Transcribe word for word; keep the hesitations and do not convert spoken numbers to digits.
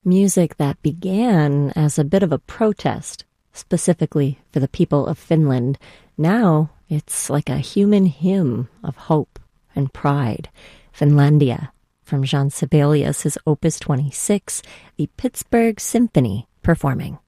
Music that began as a bit of a protest, specifically for the people of Finland. Now it's like a human hymn of hope and pride. Finlandia, from Jean Sibelius' Opus twenty-six, the Pittsburgh Symphony performing.